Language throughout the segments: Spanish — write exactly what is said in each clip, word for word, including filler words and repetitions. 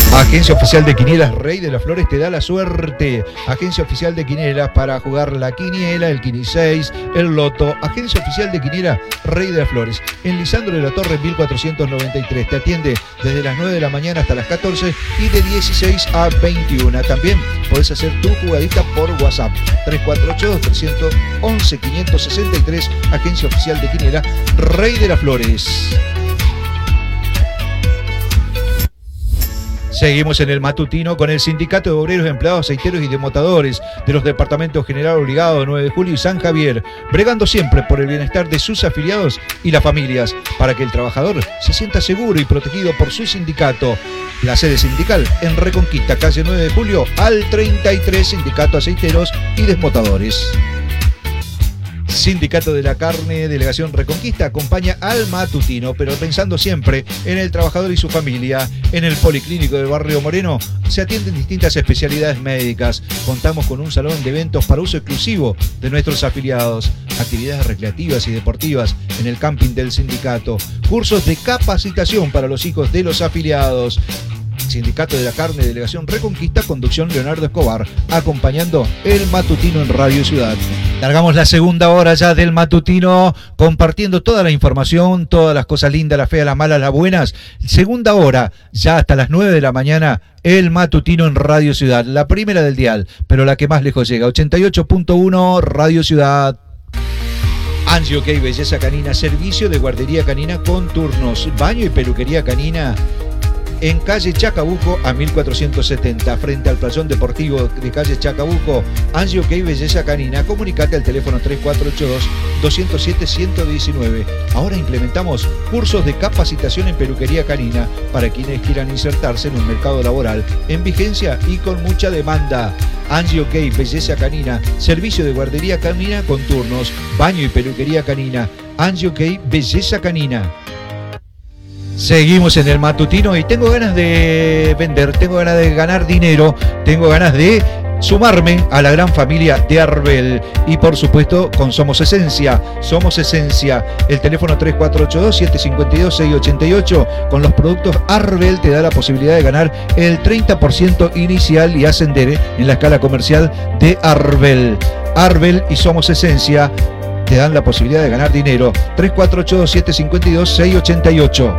Agencia Oficial de Quinielas Rey de las Flores te da la suerte. Agencia Oficial de Quinielas para jugar la quiniela, el quiniseis, el loto. Agencia Oficial de Quiniela Rey de las Flores. En Lisandro de la Torre mil cuatrocientos noventa y tres. Te atiende desde las nueve de la mañana hasta las catorce y de dieciséis a veintiuna. También podés hacer tu jugadita por WhatsApp. tres cuatro ocho, tres once, cinco seis tres. Agencia Oficial de Quiniela Rey de las Flores. Seguimos en el matutino con el Sindicato de Obreros, Empleados, Aceiteros y Desmotadores de los departamentos General Obligado, nueve de julio y San Javier, bregando siempre por el bienestar de sus afiliados y las familias, para que el trabajador se sienta seguro y protegido por su sindicato. La sede sindical en Reconquista, calle nueve de julio al treinta y tres, Sindicato Aceiteros y Desmotadores. Sindicato de la Carne, Delegación Reconquista, acompaña al matutino, pero pensando siempre en el trabajador y su familia. En el Policlínico del Barrio Moreno se atienden distintas especialidades médicas. Contamos con un salón de eventos para uso exclusivo de nuestros afiliados, actividades recreativas y deportivas en el camping del sindicato, cursos de capacitación para los hijos de los afiliados. Sindicato de la Carne, Delegación Reconquista, conducción Leonardo Escobar, acompañando el matutino en Radio Ciudad. Largamos la segunda hora ya del matutino, compartiendo toda la información, todas las cosas lindas, las feas, las malas, las buenas. Segunda hora, ya hasta las nueve de la mañana, el matutino en Radio Ciudad. La primera del dial, pero la que más lejos llega. ochenta y ocho punto uno, Radio Ciudad. Angie OK Belleza Canina, servicio de guardería canina con turnos, baño y peluquería canina. En calle Chacabuco a mil cuatrocientos setenta, frente al playón deportivo de calle Chacabuco. Angie OK Belleza Canina. Comunicate al teléfono tres cuatro ocho dos, dos cero siete, uno uno nueve. Ahora implementamos cursos de capacitación en peluquería canina para quienes quieran insertarse en un mercado laboral en vigencia y con mucha demanda. Angie OK Belleza Canina, servicio de guardería canina con turnos, baño y peluquería canina. Angie OK Belleza Canina. Seguimos en el matutino y tengo ganas de vender, tengo ganas de ganar dinero, tengo ganas de sumarme a la gran familia de Arbel. Y por supuesto con Somos Esencia, Somos Esencia. El teléfono tres cuatro ocho dos, siete cinco dos, seis ocho ocho. Con los productos Arbel te da la posibilidad de ganar el treinta por ciento inicial y ascender en la escala comercial de Arbel. Arbel y Somos Esencia te dan la posibilidad de ganar dinero. tres cuatro ocho dos, siete cinco dos, seis ocho ocho.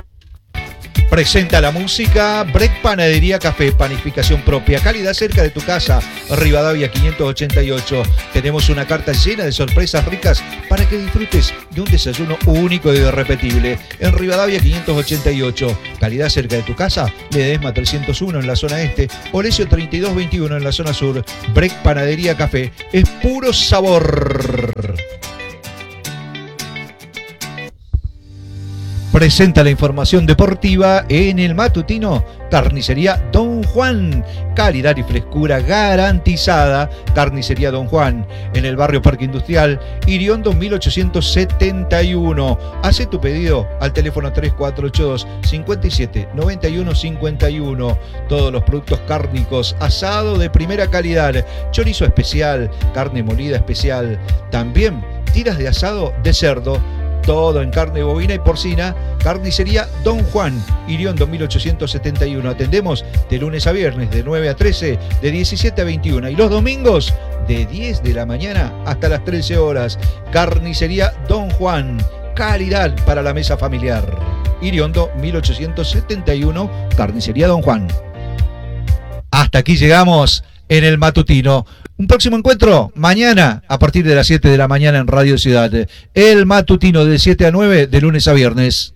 Presenta la música Break Panadería Café, panificación propia, calidad cerca de tu casa, Rivadavia quinientos ochenta y ocho. Tenemos una carta llena de sorpresas ricas para que disfrutes de un desayuno único y irrepetible. En Rivadavia quinientos ochenta y ocho, calidad cerca de tu casa, Ledesma trescientos uno en la zona este, Olesio treinta y dos veintiuno en la zona sur. Break Panadería Café, es puro sabor. Presenta la información deportiva en el matutino. Carnicería Don Juan, calidad y frescura garantizada. Carnicería Don Juan, en el barrio Parque Industrial, Iriondo mil ochocientos setenta y uno. Hacé tu pedido al teléfono tres cuatro ocho dos, cinco siete, nueve uno cinco uno. Todos los productos cárnicos, asado de primera calidad, chorizo especial, carne molida especial, también tiras de asado de cerdo. Todo en carne bovina y porcina. Carnicería Don Juan, Iriondo mil ochocientos setenta y uno. Atendemos de lunes a viernes de nueve a trece, de diecisiete a veintiuna. Y los domingos de diez de la mañana hasta las trece horas. Carnicería Don Juan, calidad para la mesa familiar. Iriondo mil ochocientos setenta y uno, Carnicería Don Juan. Hasta aquí llegamos en el matutino. Un próximo encuentro mañana a partir de las siete de la mañana en Radio Ciudad. El matutino de siete a nueve de lunes a viernes.